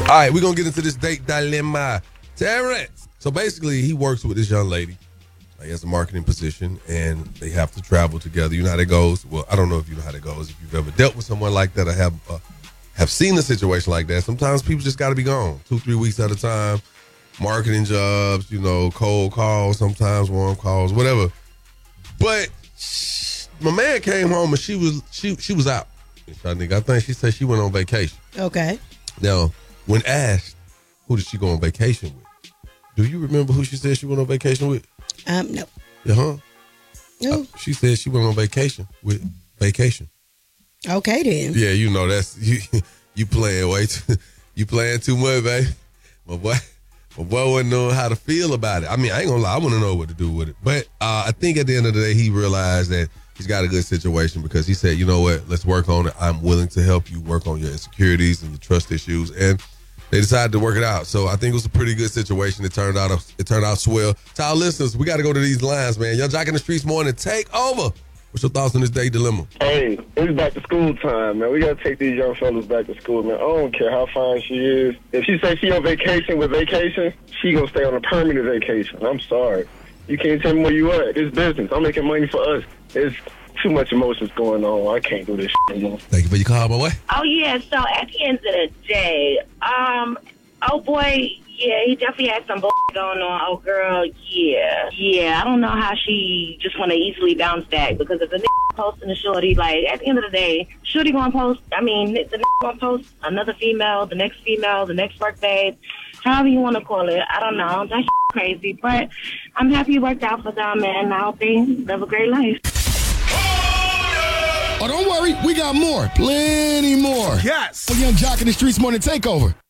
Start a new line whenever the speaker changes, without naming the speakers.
right, we're going to get into this date dilemma. Terrence. So basically, he works with this young lady. He has a marketing position, and they have to travel together. You know how that goes? Well, I don't know if you know how that goes. If you've ever dealt with someone like that or have seen a situation like that, sometimes people just got to be gone 2-3 weeks at a time. Marketing jobs, cold calls, sometimes warm calls, whatever. But my man came home, and she was out. I think she said she went on vacation.
Okay.
Now, when asked, who did she go on vacation with? Do you remember who she said she went on vacation with?
No.
Uh-huh.
No.
She said she went on vacation with Vacation.
Okay, then.
Yeah, that's you playing you playing too much, baby. My boy wasn't knowing how to feel about it. I mean, I ain't gonna lie, I want to know what to do with it. But I think at the end of the day, he realized that he's got a good situation because he said, you know what, let's work on it. I'm willing to help you work on your insecurities and your trust issues. And they decided to work it out. So I think it was a pretty good situation. It turned out swell. To our listeners, we got to go to these lines, man. Young Jock in the Streets morning, take over. What's your thoughts on this date dilemma?
Hey, it's back to school time, man. We got to take these young fellas back to school, man. I don't care how fine she is. If she says she on vacation with Vacation, she going to stay on a permanent vacation. I'm sorry. You can't tell me where you at. It's business. I'm making money for us. It's too much emotions going on. I can't do this shit anymore.
Thank you for your call, my boy.
Oh, yeah. So at the end of the day, oh, boy, yeah, he definitely had some going on. Oh, girl, yeah. Yeah, I don't know how she just want to easily bounce back because if the posting a shorty, like, at the end of the day, shorty going to post, the going to post another female, the next work babe, however you want to call it. I don't know. That's crazy. But I'm happy it worked out for them, and I hope they live a great life.
Oh, don't worry. We got more. Plenty more.
Yes.
For Young Jock in the Streets morning takeover.